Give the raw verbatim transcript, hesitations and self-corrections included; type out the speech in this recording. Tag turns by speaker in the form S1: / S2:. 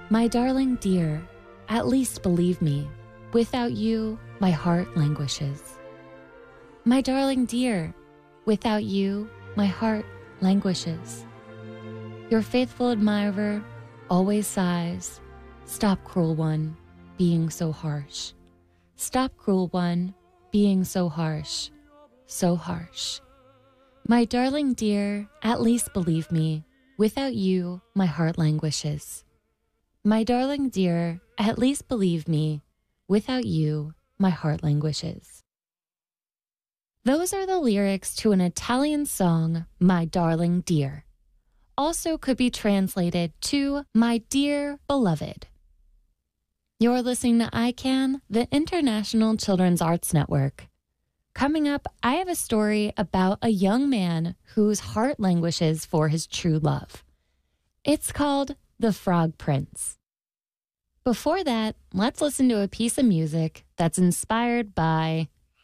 S1: My darling dear, at least believe me, without you, my heart languishes. My darling dear, without you, my heart languishes. Your faithful admirer always sighs, stop, cruel one, being so harsh. Stop, cruel one, being so harsh, so harsh. My darling dear, at least believe me, without you, my heart languishes. My darling dear, at least believe me, without you, my heart languishes. Those are the lyrics to an Italian song, My Darling Dear. Also could be translated to My Dear Beloved. You're listening to I CAN, the International Children's Arts Network. Coming up, I have a story about a young man whose heart languishes for his true love. It's called The Frog Prince. Before that, let's listen to a piece of music that's inspired by